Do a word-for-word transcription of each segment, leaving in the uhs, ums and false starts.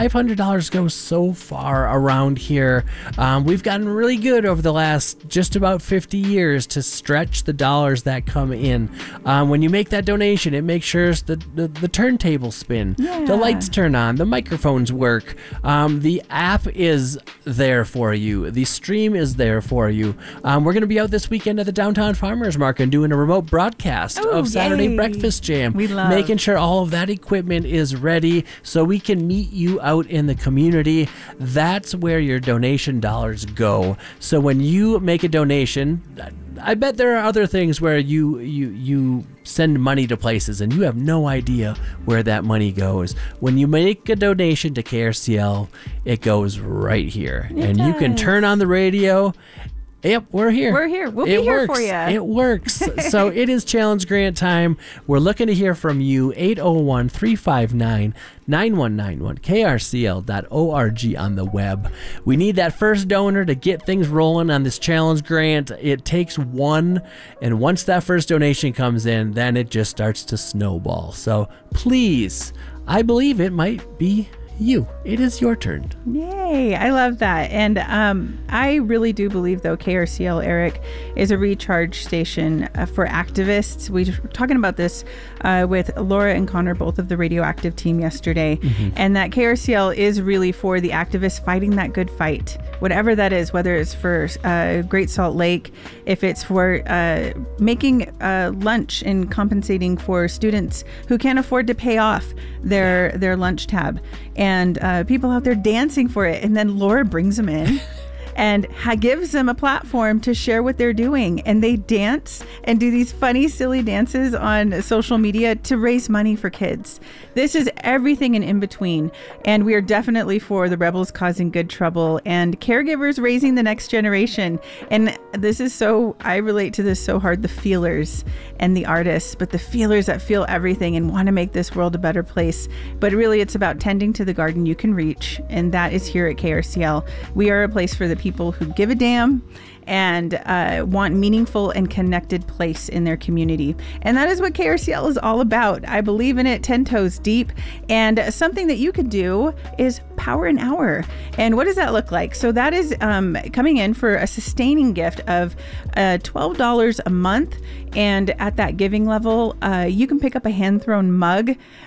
five hundred dollars goes so far around here. Um, we've gotten really good over the last just about fifty years to stretch the dollars that come in. Um, when you make that donation, it makes sure the, the, the turntables spin, yeah. the lights turn on, the microphones work. Um, the app is there for you. The stream is there for you. Um, we're going to be out this weekend at the Downtown Farmers Market doing a remote broadcast oh, of Saturday yay. Breakfast Jam. We love. Making sure all of that equipment is ready so we can meet you out in the community. That's where your donation dollars go. So when you make a donation, I bet there are other things where you you you send money to places and you have no idea where that money goes. When you make a donation to K R C L, it goes right here. It and does. you can turn on the radio. Yep, we're here. We're here. We'll it be here works. for you. It works. So it is challenge grant time. We're looking to hear from you. eight oh one, three five nine, nine one nine one, K R C L dot org on the web. We need that first donor to get things rolling on this challenge grant. It takes one, and once that first donation comes in, then it just starts to snowball. So please, I believe it might be you. It is your turn. Yay. I love that. And um, I really do believe, though, K R C L, Eric, is a recharge station uh, for activists. We were talking about this uh, with Laura and Connor, both of the Radioactive team yesterday, mm-hmm. and that K R C L is really for the activists fighting that good fight, whatever that is, whether it's for uh, Great Salt Lake, if it's for uh, making uh, lunch and compensating for students who can't afford to pay off their, their lunch tab. And uh, people out there dancing for it. And then Laura brings them in and ha- gives them a platform to share what they're doing. And they dance and do these funny, silly dances on social media to raise money for kids. This is everything and in between. And we are definitely for the rebels causing good trouble and caregivers raising the next generation. And this is so, I relate to this so hard, the feelers and the artists, but the feelers that feel everything and want to make this world a better place. But really, it's about tending to the garden you can reach. And that is here at K R C L. We are a place for the people who give a damn and uh, want meaningful and connected place in their community. And that is what K R C L is all about. I believe in it ten toes deep. And something that you could do is power an hour. And what does that look like? So that is um, coming in for a sustaining gift of uh, twelve dollars a month. And at that giving level, uh, you can pick up a hand-thrown mug.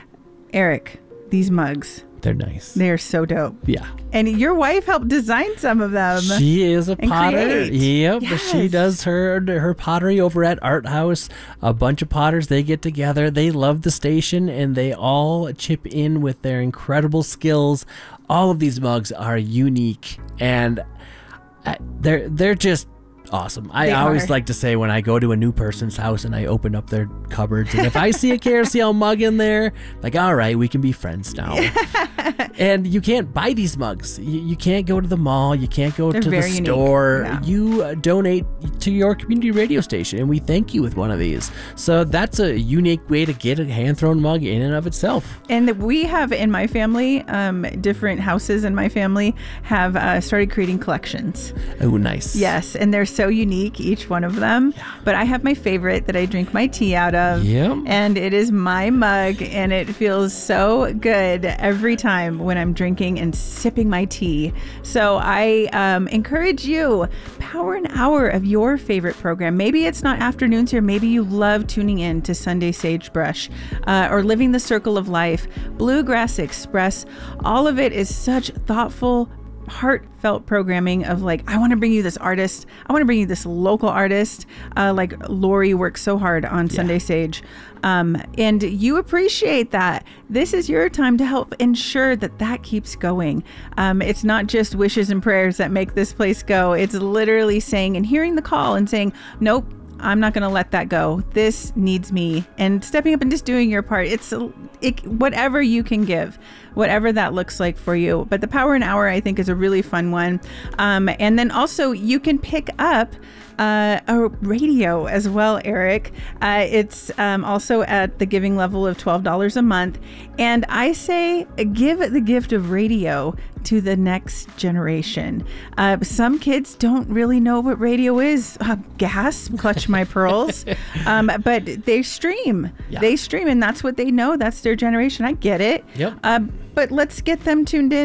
Eric, these mugs. They're nice. They're so dope. Yeah. And your wife helped design some of them. She is a potter. Create. Yep. Yes. She does her her pottery over at Art House. A bunch of potters, they get together. They love the station and they all chip in with their incredible skills. All of these mugs are unique and they're they're just awesome. I They always are. like to say when I go to a new person's house and I open up their cupboards and if I see a K R C L mug in there, like, all right, we can be friends now. And you can't buy these mugs. You, you can't go to the mall. You can't go They're to the very unique. store. Yeah. You uh, donate to your community radio station and we thank you with one of these. So that's a unique way to get a hand-thrown mug in and of itself. And we have in my family, um, different houses in my family have uh, started creating collections. Oh, nice. Yes, and they're so unique, each one of them. Yeah. But I have my favorite that I drink my tea out of. Yep. And it is my mug, and it feels so good every time when I'm drinking and sipping my tea. So I um, encourage you, power an hour of your favorite program. Maybe it's not afternoons here. Maybe you love tuning in to Sunday Sagebrush uh, or Living the Circle of Life, Bluegrass Express. All of it is such thoughtful, heartfelt programming of like, I want to bring you this artist. I want to bring you this local artist. Uh, like Lori works so hard on Sunday Yeah. Sage. Um, and you appreciate that. This is your time to help ensure that that keeps going. Um, it's not just wishes and prayers that make this place go. It's literally saying and hearing the call and saying, nope, I'm not going to let that go. This needs me. And stepping up and just doing your part. It's it, whatever you can give, whatever that looks like for you. But the Power an Hour, I think, is a really fun one. Um, and then also you can pick up uh, a radio as well, Eric. Uh, it's um, also at the giving level of twelve dollars a month. And I say give the gift of radio to the next generation. Uh, some kids don't really know what radio is. Uh, gas, clutch my pearls. Um, but they stream. Yeah. They stream, and that's what they know. That's their generation. I get it. Yep. Uh, but let's get them tuned in